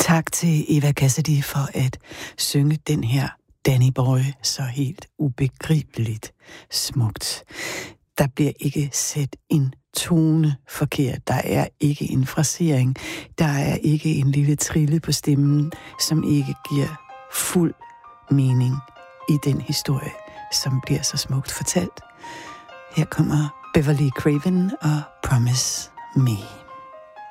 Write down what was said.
Tak til Eva Cassidy for at synge den her Danny Boy så helt ubegribeligt smukt. Der bliver ikke sat en tone forkert, der er ikke en frasering, der er ikke en lille trille på stemmen, som ikke giver fuld mening i den historie, som bliver så smukt fortalt. Her kommer Beverly Craven og Promise Me.